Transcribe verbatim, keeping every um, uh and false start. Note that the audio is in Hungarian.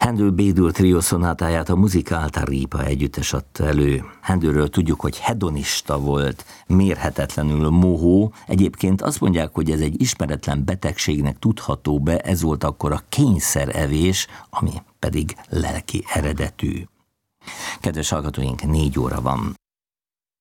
Handel B-dur trió szonátáját a Musica Ripa együttes adta elő. Handelről tudjuk, hogy hedonista volt, mérhetetlenül mohó. Egyébként azt mondják, hogy ez egy ismeretlen betegségnek tudható be, ez volt akkor a kényszerevés, ami pedig lelki eredetű. Kedves hallgatóink, négy óra van.